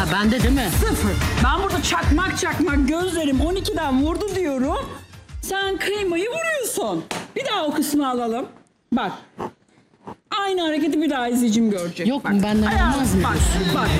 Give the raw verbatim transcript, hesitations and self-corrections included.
bende değil mi? Sıfır. Ben burada çakmak çakmak gözlerim on ikiden vurdu diyorum. Sen kıymayı vuruyorsun. Bir daha o kısmı alalım. Bak. Aynı hareketi bir daha izleyicim görecek. Yok mu, Bak. benden Ayağını- olmaz mı Bak, diyorsun? bak.